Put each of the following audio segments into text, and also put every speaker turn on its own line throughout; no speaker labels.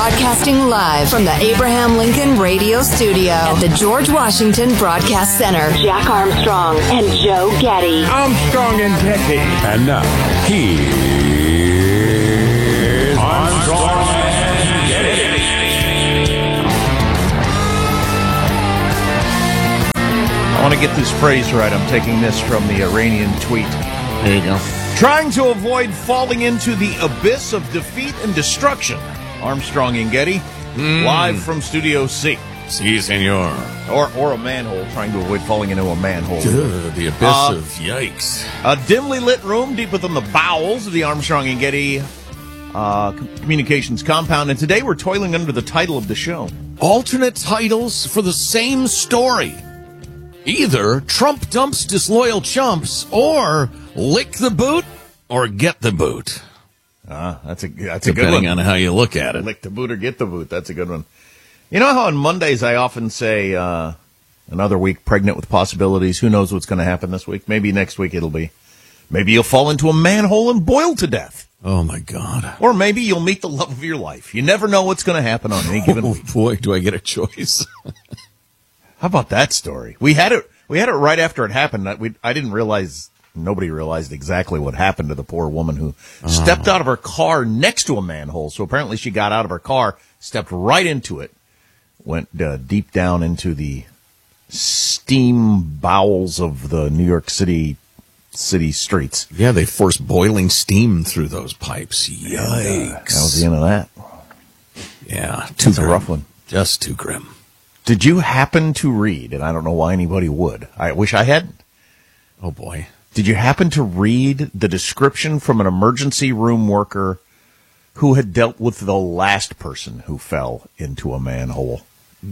Broadcasting live from the Abraham Lincoln Radio Studio at the George Washington Broadcast Center. Jack Armstrong and Joe Getty.
Armstrong and Getty.
And now, here's Armstrong and Getty.
I want to get this phrase right. I'm taking this from the Iranian tweet.
There you go.
Trying to avoid falling into the abyss of defeat and destruction. Armstrong and Getty, live from Studio C.
Si, senor.
Or a manhole, trying to avoid falling into a manhole.
The abyss of yikes.
A dimly lit room deep within the bowels of the Armstrong and Getty communications compound. And today we're toiling under the title of the show.
Alternate titles for the same story. Either Trump dumps disloyal chumps, or lick the boot, or get the boot.
That's a good one.
Depending on how you look at it.
Lick the boot or get the boot. That's a good one. You know how on Mondays I often say another week pregnant with possibilities. Who knows what's going to happen this week? Maybe next week it'll be. Maybe you'll fall into a manhole and boil to death.
Oh, my God.
Or maybe you'll meet the love of your life. You never know what's going to happen on any given week.
Oh, boy, do I get a choice.
How about that story? We had it right after it happened. I didn't realize, nobody realized exactly what happened to the poor woman who stepped out of her car next to a manhole. So apparently she got out of her car, stepped right into it, went deep down into the steam bowels of the New York City streets.
Yeah, they force boiling steam through those pipes. Yikes.
That was the end of that.
Yeah,
That's a rough one.
Just too grim.
Did you happen to read, and I don't know why anybody would, I wish I hadn't.
Oh, boy.
Did you happen to read the description from an emergency room worker who had dealt with the last person who fell into a manhole?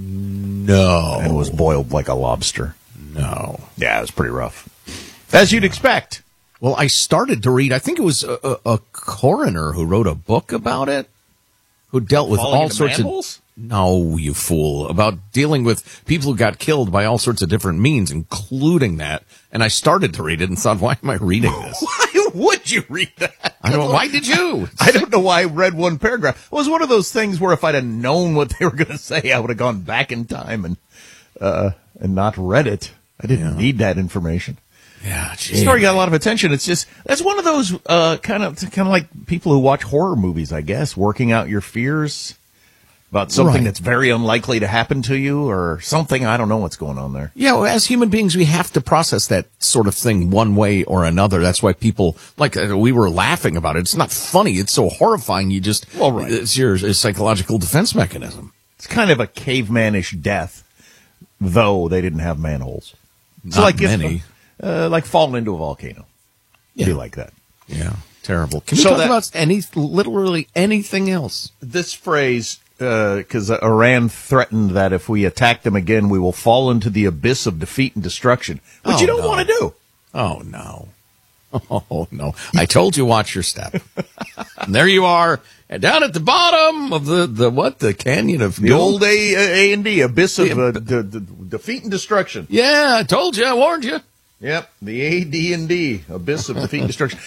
No.
And was boiled like a lobster.
No.
Yeah, it was pretty rough. As you'd expect.
Well, I started to read, I think it was a coroner who wrote a book about it, who dealt with
Falling
all
into
sorts
manholes?
of... No, you fool. About dealing with people who got killed by all sorts of different means, including that. And I started to read it and thought, why am I reading this?
Why would you read that?
Why did you?
I don't know why I read one paragraph. It was one of those things where if I'd have known what they were going to say, I would have gone back in time and not read it. I didn't need that information.
Yeah,
The story got a lot of attention. It's just, that's one of those kind of like people who watch horror movies, I guess, working out your fears about something that's very unlikely to happen to you or something. I don't know what's going on there.
Yeah, well, as human beings, we have to process that sort of thing one way or another. That's why people, like, we were laughing about it. It's not funny. It's so horrifying. You just, it's your psychological defense mechanism.
It's kind of a cavemanish death, though they didn't have manholes.
So like many.
Like falling into a volcano.
Yeah.
Be like that.
Yeah, terrible. Can we talk about literally anything else?
This phrase, because Iran threatened that if we attack them again, we will fall into the abyss of defeat and destruction, which you don't want to do.
Oh, no. Oh, no. I told you, watch your step. And there you are, down at the bottom of the canyon of
the old A&D, abyss of defeat and destruction.
Yeah, I told you, I warned you.
Yep, the AD&D, abyss of defeat and destruction.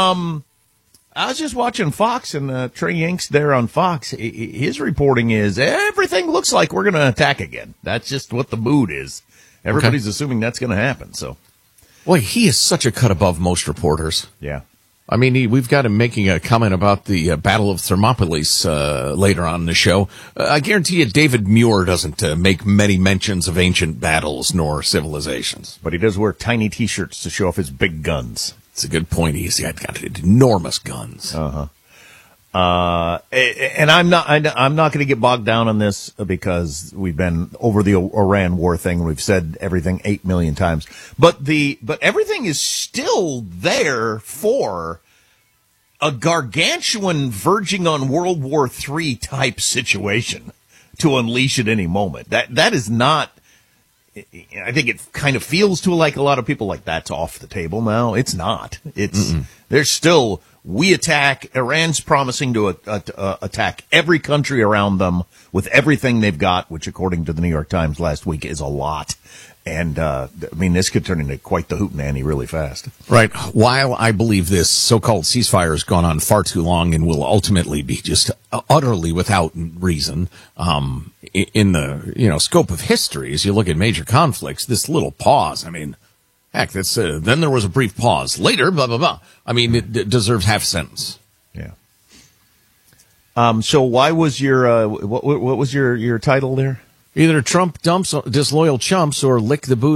I was just watching Fox, and Trey Yanks there on Fox, his reporting is everything looks like we're going to attack again. That's just what the mood is. Everybody's assuming that's going to happen. So,
boy, he is such a cut above most reporters.
Yeah.
I mean, we've got him making a comment about the Battle of Thermopylae later on in the show. I guarantee you David Muir doesn't make many mentions of ancient battles nor civilizations.
But he does wear tiny T-shirts to show off his big guns.
It's a good point. He's got enormous guns.
And I'm not going to get bogged down on this because we've been over the Iran war thing. We've said everything 8 million times, but everything is still there for a gargantuan verging on World War III type situation to unleash at any moment. That is not. I think it kind of feels to like a lot of people like that's off the table now. It's not. There's still we attack. Iran's promising to attack every country around them with everything they've got, which, according to the New York Times last week, is a lot. And, I mean, this could turn into quite the hootenanny really fast.
Right. While I believe this so-called ceasefire has gone on far too long and will ultimately be just utterly without reason, in the, scope of history, as you look at major conflicts, this little pause, I mean, heck, that's, then there was a brief pause. Later, blah, blah, blah. I mean, it deserves half a sentence.
Yeah. So why was your, what was your title there?
Either Trump dumps disloyal chumps or lick the boot